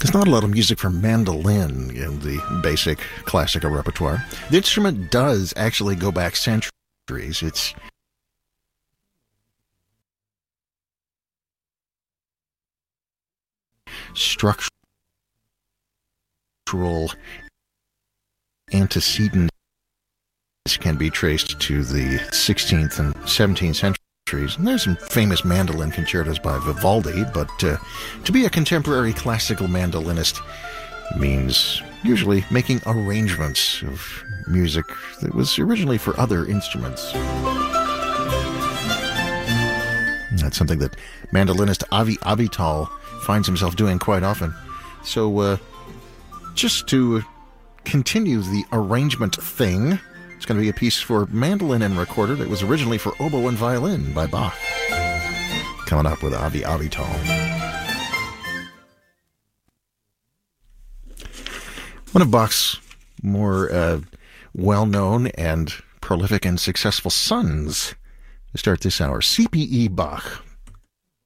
There's not a lot of music for mandolin in the basic classical repertoire. The instrument does actually go back centuries. It's structural antecedents can be traced to the 16th and 17th centuries. And there's some famous mandolin concertos by Vivaldi, but to be a contemporary classical mandolinist means usually making arrangements of music that was originally for other instruments. That's something that mandolinist Avi Avital finds himself doing quite often. So, just to continue the arrangement thing, it's going to be a piece for mandolin and recorder that was originally for oboe and violin by Bach. Coming up with Avi Avital. One of Bach's more well-known and prolific and successful sons to start this hour, C.P.E. Bach,